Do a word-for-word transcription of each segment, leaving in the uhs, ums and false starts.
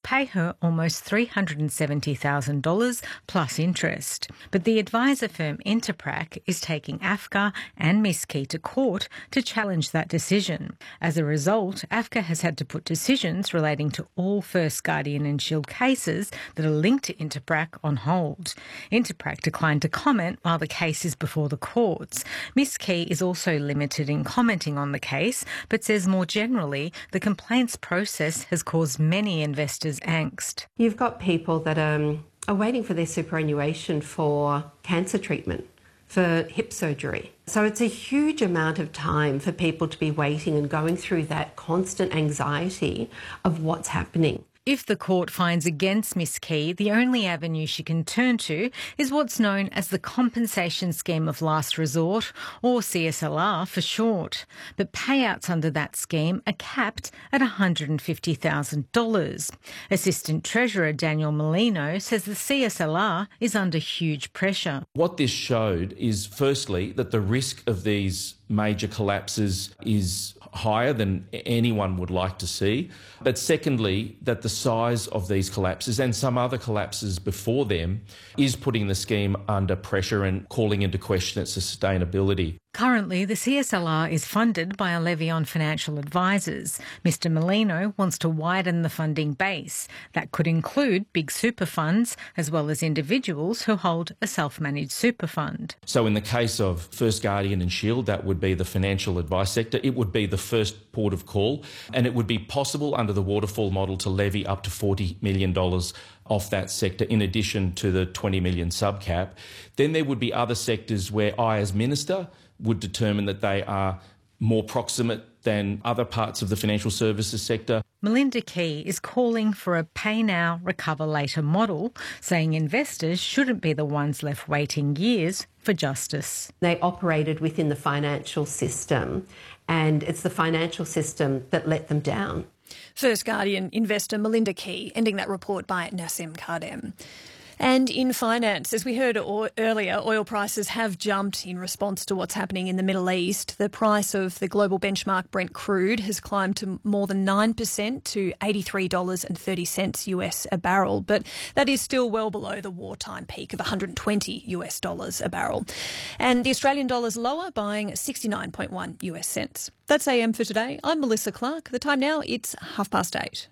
pay her almost three hundred seventy thousand dollars plus interest. But the advisor firm Interprac is taking AFCA and Miss Key to court to challenge that decision. As a result, AFCA has had to put decisions relating to all First Guardian and Shield cases that are linked to Interprac on hold. Interprac declined to comment while the case is before the courts. Miss Key is also limited in commenting on the case, but says more generally the complaints process has caused many investors angst. You've got people that um, are waiting for their superannuation for cancer treatment, for hip surgery. So it's a huge amount of time for people to be waiting and going through that constant anxiety of what's happening. If the court finds against Miss Key, the only avenue she can turn to is what's known as the Compensation Scheme of Last Resort, or C S L R for short. But payouts under that scheme are capped at one hundred fifty thousand dollars. Assistant Treasurer Daniel Molino says the C S L R is under huge pressure. What this showed is, firstly, that the risk of these major collapses is higher than anyone would like to see. But secondly, that the size of these collapses and some other collapses before them is putting the scheme under pressure and calling into question its sustainability. Currently, the C S L R is funded by a levy on financial advisors. Mister Molino wants to widen the funding base. That could include big super funds as well as individuals who hold a self-managed super fund. So in the case of First Guardian and Shield, that would be the financial advice sector. It would be the first port of call, and it would be possible under the waterfall model to levy up to forty million dollars off that sector in addition to the twenty million dollars subcap. Then there would be other sectors where I, as Minister, would determine that they are more proximate than other parts of the financial services sector. Melinda Key is calling for a pay now, recover later model, saying investors shouldn't be the ones left waiting years for justice. They operated within the financial system, and it's the financial system that let them down. First Guardian investor Melinda Key, ending that report by Nassim Kardem. And in finance, as we heard earlier, oil prices have jumped in response to what's happening in the Middle East. The price of the global benchmark Brent crude has climbed to more than nine percent to eighty-three dollars and thirty cents U S a barrel. But that is still well below the wartime peak of one hundred twenty U S dollars a barrel. And the Australian dollar's lower, buying sixty-nine point one U S cents. That's A M for today. I'm Melissa Clark. The time now, it's half past eight.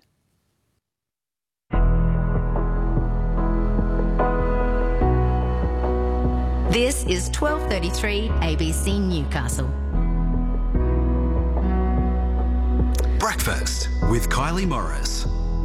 This is twelve thirty-three A B C Newcastle. Breakfast with Kylie Morris.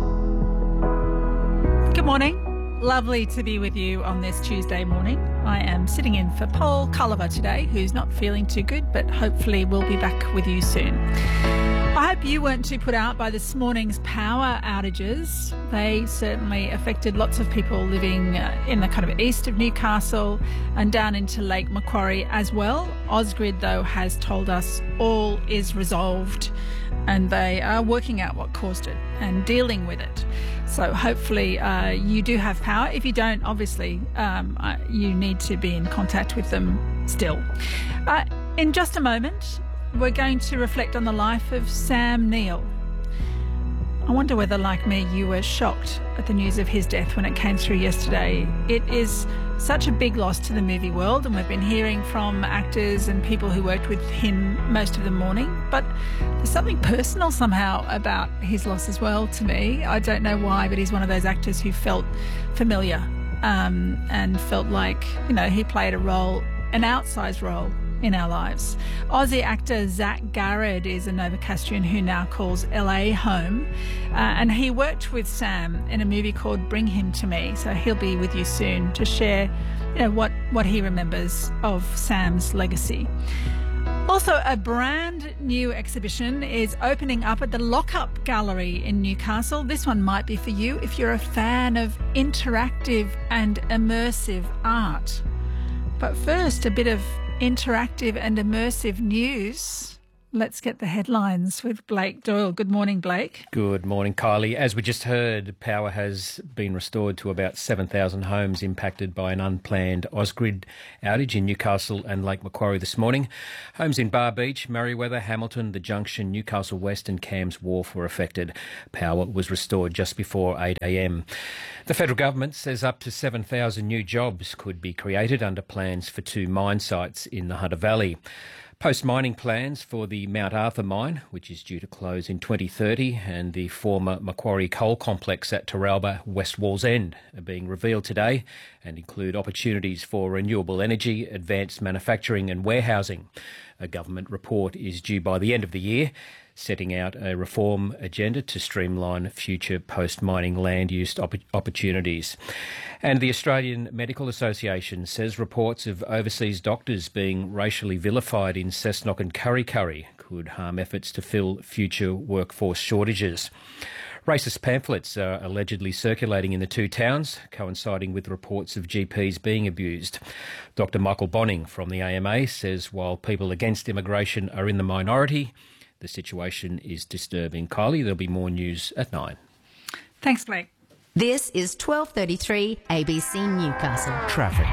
Good morning. Lovely to be with you on this Tuesday morning. I am sitting in for Paul Culliver today, who's not feeling too good, but hopefully we'll be back with you soon. I hope you weren't too put out by this morning's power outages. They certainly affected lots of people living uh, in the kind of east of Newcastle and down into Lake Macquarie as well. Ausgrid, though, has told us all is resolved and they are working out what caused it and dealing with it. So hopefully uh, you do have power. If you don't, obviously, um, uh, you need to be in contact with them still. Uh, in just a moment, we're going to reflect on the life of Sam Neill. I wonder whether, like me, you were shocked at the news of his death when it came through yesterday. It is such a big loss to the movie world, and we've been hearing from actors and people who worked with him most of the morning. But there's something personal somehow about his loss as well to me. I don't know why, but he's one of those actors who felt familiar um, and felt like, you know, he played a role, an outsized role in our lives. Aussie actor Zach Garrett is a Novocastrian who now calls L A home, uh, and he worked with Sam in a movie called Bring Him to Me, so he'll be with you soon to share, you know, what, what he remembers of Sam's legacy. Also, a brand new exhibition is opening up at the Lockup Gallery in Newcastle. This one might be for you if you're a fan of interactive and immersive art. But first, a bit of interactive and immersive news. Let's get the headlines with Blake Doyle. Good morning, Blake. Good morning, Kylie. As we just heard, power has been restored to about seven thousand homes impacted by an unplanned Ausgrid outage in Newcastle and Lake Macquarie this morning. Homes in Bar Beach, Merriweather, Hamilton, The Junction, Newcastle West and Cairns Wharf were affected. Power was restored just before eight a m. The federal government says up to seven thousand new jobs could be created under plans for two mine sites in the Hunter Valley. Post-mining plans for the Mount Arthur mine, which is due to close in twenty thirty, and the former Macquarie coal complex at Terralba, West Wallsend, are being revealed today and include opportunities for renewable energy, advanced manufacturing and warehousing. A government report is due by the end of the year, setting out a reform agenda to streamline future post-mining land use opp- opportunities. And the Australian Medical Association says reports of overseas doctors being racially vilified in Cessnock and Kurri Kurri could harm efforts to fill future workforce shortages. Racist pamphlets are allegedly circulating in the two towns, coinciding with reports of G Ps being abused. Doctor Michael Bonning from the A M A says while people against immigration are in the minority, the situation is disturbing. Kylie, there'll be more news at nine. Thanks, Blake. This is twelve thirty-three A B C Newcastle. Traffic.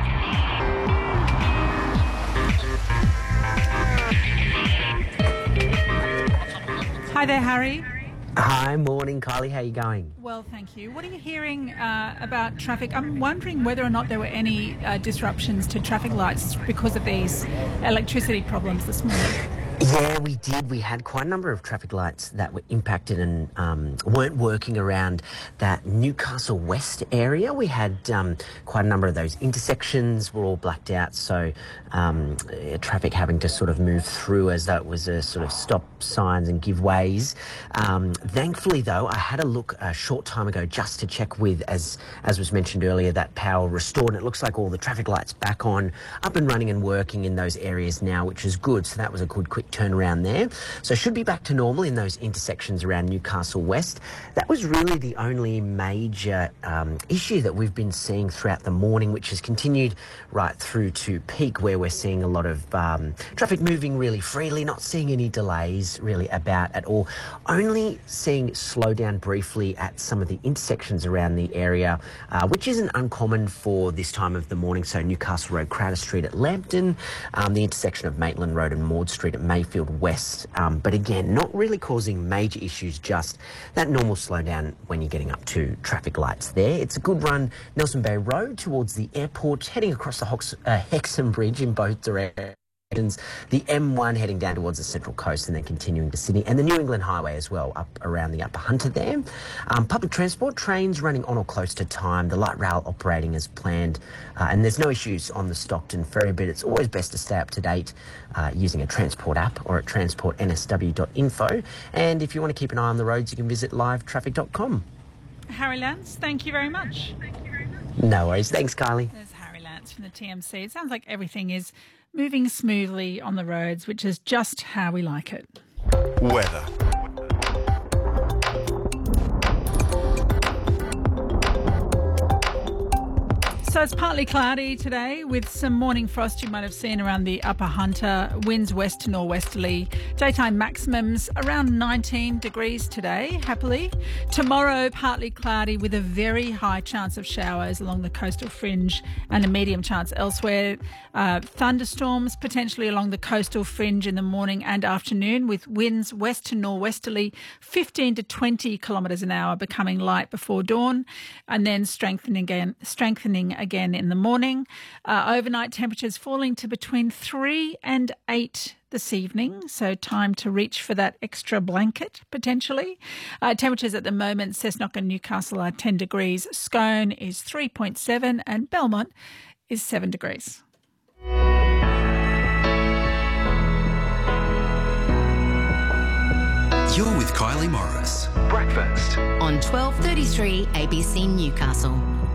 Hi there, Harry. Hi, morning, Kylie. How are you going? Well, thank you. What are you hearing uh, about traffic? I'm wondering whether or not there were any uh, disruptions to traffic lights because of these electricity problems this morning. Yeah, we did. We had quite a number of traffic lights that were impacted and um, weren't working around that Newcastle West area. We had um, quite a number of those intersections were all blacked out, so um, traffic having to sort of move through as though it was a sort of stop signs and give ways. Um, thankfully, though, I had a look a short time ago just to check with, as as was mentioned earlier, that power restored. And it looks like all the traffic lights back on, up and running and working in those areas now, which is good. So that was a good quick turnaround there. So should be back to normal in those intersections around Newcastle West. That was really the only major um, issue that we've been seeing throughout the morning, which has continued right through to peak, where we're seeing a lot of um, traffic moving really freely, not seeing any delays really about at all. Only seeing slowdown briefly at some of the intersections around the area, uh, which isn't uncommon for this time of the morning. So Newcastle Road, Crowder Street at Lambton, um, the intersection of Maitland Road and Maud Street at Mayfield West. Um, but again, not really causing major issues, just that normal slowdown when you're getting up to traffic lights there. It's a good run, Nelson Bay Road towards the airport, heading across the Hox- uh, Hexham Bridge in both directions. The M one heading down towards the Central Coast and then continuing to Sydney, and the New England Highway as well, up around the Upper Hunter there. Um, public transport, trains running on or close to time, the light rail operating as planned, uh, and there's no issues on the Stockton ferry, but it's always best to stay up to date uh, using a transport app or at transport n s w dot info. And if you want to keep an eye on the roads, you can visit live traffic dot com. Harry Lance, thank you very much. No worries. Thanks, Kylie. There's Harry Lance from the T M C. It sounds like everything is moving smoothly on the roads, which is just how we like it. Weather. So it's partly cloudy today with some morning frost you might have seen around the Upper Hunter. Winds west to norwesterly. Daytime maximums around nineteen degrees today, happily. Tomorrow, partly cloudy with a very high chance of showers along the coastal fringe and a medium chance elsewhere. Uh, thunderstorms potentially along the coastal fringe in the morning and afternoon, with winds west to norwesterly, fifteen to twenty kilometres an hour, becoming light before dawn and then strengthening again, strengthening again in the morning. Uh, overnight temperatures falling to between three and eight this evening, so time to reach for that extra blanket potentially. Uh, temperatures at the moment, Cessnock and Newcastle are ten degrees, Scone is three point seven and Belmont is seven degrees. You're with Kylie Morris. Breakfast On twelve thirty-three A B C Newcastle.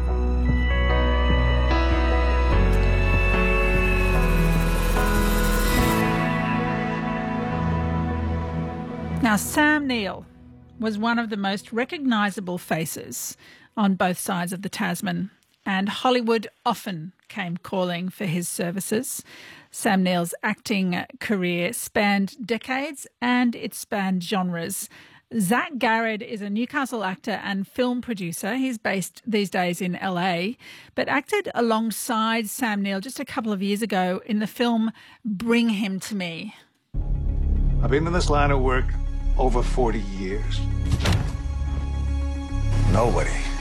Now, Sam Neill was one of the most recognisable faces on both sides of the Tasman and Hollywood often came calling for his services. Sam Neill's acting career spanned decades and it spanned genres. Zach Garrett is a Newcastle actor and film producer. He's based these days in L A, but acted alongside Sam Neill just a couple of years ago in the film Bring Him to Me. I've been in this line of work over forty years. Nobody